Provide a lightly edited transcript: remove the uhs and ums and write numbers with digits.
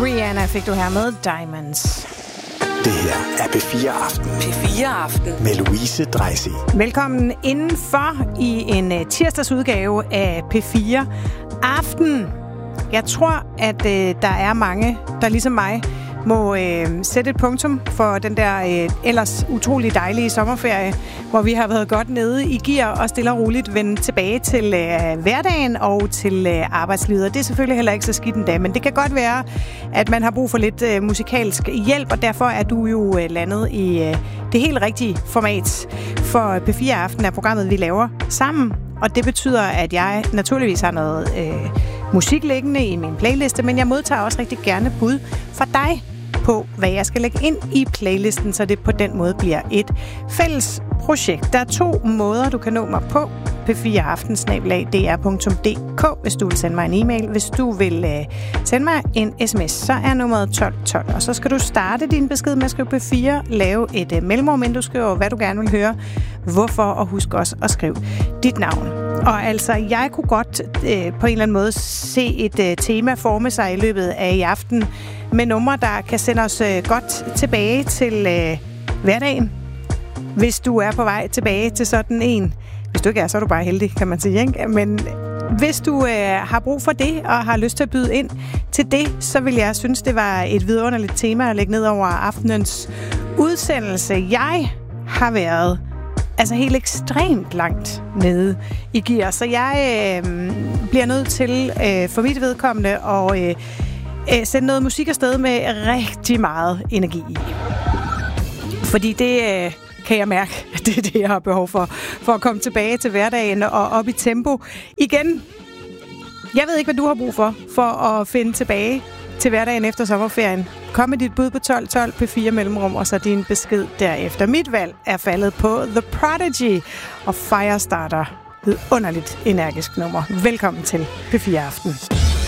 Rihanna fik du her med Diamonds. Det her er P4 Aften. P4 Aften. Med Louise Dreisig. Velkommen indenfor i en tirsdagsudgave af P4 Aften. Jeg tror, at der er mange, der ligesom mig må sætte et punktum for den der ellers utrolig dejlige sommerferie, hvor vi har været godt nede i gear og stille og roligt vende tilbage til hverdagen og til arbejdslivet. Det er selvfølgelig heller ikke så skidt endda, men det kan godt være, at man har brug for lidt musikalsk hjælp, og derfor er du jo landet i det helt rigtige format. For P4 Aften er programmet, vi laver sammen, og det betyder, at jeg naturligvis har noget musik liggende i min playliste, men jeg modtager også rigtig gerne bud fra dig på, hvad jeg skal lægge ind i playlisten, så det på den måde bliver et fælles projekt. Der er 2 måder, du kan nå mig på. p4aften@dr.dk, hvis du vil sende mig en e-mail. Hvis du vil sende mig en sms, så er nummeret 1212. Og så skal du starte din besked med at skrive P4, lave et mellemrum, inden du skriver, hvad du gerne vil høre, hvorfor, og husk også at skrive dit navn. Og altså, jeg kunne godt på en eller anden måde se et tema forme sig i løbet af i aften med numre, der kan sende os godt tilbage til hverdagen. Hvis du er på vej tilbage til sådan en. Hvis du ikke er, så er du bare heldig, kan man sige, ikke? Men hvis du har brug for det og har lyst til at byde ind til det, så vil jeg synes, det var et vidunderligt tema at lægge ned over aftenens udsendelse. Jeg har været helt ekstremt langt nede i gear, så jeg bliver nødt til for mit vedkommende at sende noget musik afsted med rigtig meget energi i. Fordi det kan jeg mærke, at det er det, jeg har behov for at komme tilbage til hverdagen og op i tempo igen. Jeg ved ikke, hvad du har brug for at finde tilbage til hverdagen efter sommerferien. Kom med dit bud på 1212 P4 mellemrum, og så din besked derefter. Mit valg er faldet på The Prodigy og Firestarter. Vidunderligt energisk nummer. Velkommen til P4 Aften.